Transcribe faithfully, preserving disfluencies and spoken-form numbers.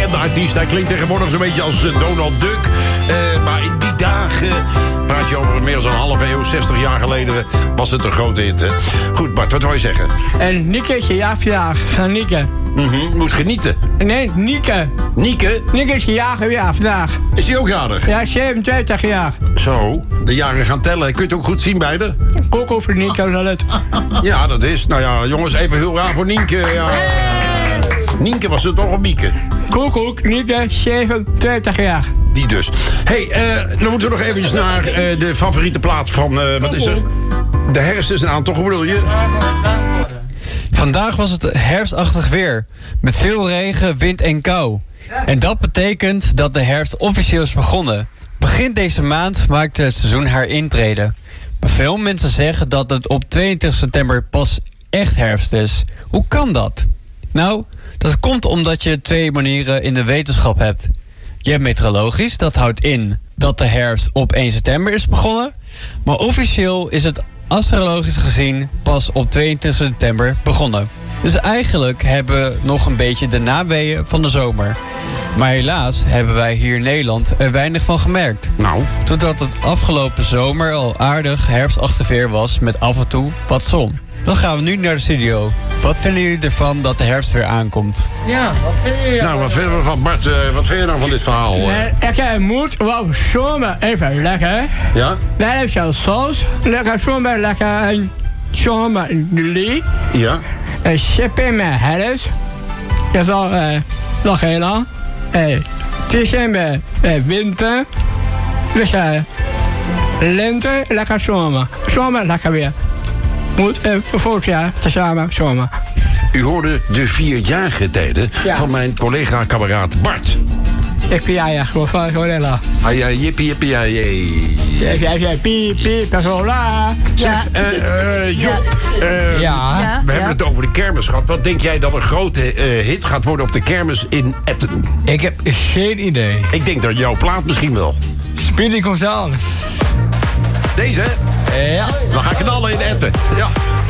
bekende artiest. Hij klinkt tegenwoordig zo'n beetje als uh, Donald Duck. Uh, maar in die dagen, praat je over meer dan een halve eeuw, zestig jaar geleden, was het een grote hit, hè? Goed, Bart, wat wil je zeggen? En Nieke is je jarig vandaag. Van Nieke. Mm-hmm, moet genieten. Nee, Nieke. Nieke? Nieke is je jarig ja, vandaag. Is hij ook jarig? Ja, zevenentwintig jaar. Zo, de jaren gaan tellen. Kun je het ook goed zien bij de? Kok over Nieke, dat het. Ja, dat is. Nou ja, jongens, even heel raar voor Nienke. Ja. Nienke was het toch een Mieke? Koekoek, Nieke, zevenentwintig jaar. Die dus. Hé, hey, uh, dan moeten we nog eventjes naar uh, de favoriete plaat van, uh, wat is er? De herfst is een aan, toch bedoel je? Vandaag was het herfstachtig weer. Met veel regen, wind en kou. En dat betekent dat de herfst officieel is begonnen. Begin deze maand maakte het seizoen haar intrede. Maar veel mensen zeggen dat het op tweeëntwintig september pas echt herfst is. Hoe kan dat? Nou, dat komt omdat je twee manieren in de wetenschap hebt. Je hebt meteorologisch, dat houdt in dat de herfst op één september is begonnen. Maar officieel is het astrologisch gezien pas op tweeëntwintig september begonnen. Dus eigenlijk hebben we nog een beetje de naweeën van de zomer. Maar helaas hebben wij hier in Nederland er weinig van gemerkt. Nou? Totdat het afgelopen zomer al aardig herfstachtig weer was met af en toe wat zon. Dan gaan we nu naar de studio. Wat vinden jullie ervan dat de herfst weer aankomt? Ja, wat vind je? Nou, wat vinden we van Bart? Uh, wat vind je nou van dit verhaal? Uh? Ik uh, moet wel zomer even lekker. Ja? Dan heb je saus. Lekker zomer, lekker een zomerglie. Ja? Een chippen met herfst. Je zal uh, nog heel lang. Uh, december, uh, winter. Dus uh, lente, lekker zomer. Zomer, lekker weer. Moet uh, volgend jaar tezamen zomer. U hoorde de vier jaargetijden ja. van mijn collega-kameraad Bart. Ik ben ja, ja, gewoon van Gorilla. Ah ja, jippie, jippie, ja, jee. Ja, ja, ja, piep, piep, Gorilla. Zeg, uh, uh, Job, uh, ja. ja. we hebben het over de kermis gehad. Wat denk jij dat een grote uh, hit gaat worden op de kermis in Etten? Ik heb geen idee. Ik denk dat jouw plaat misschien wel. Speedy Gonzales. Deze, hè? Ja. Dan ga ik knallen in Etten. Ja.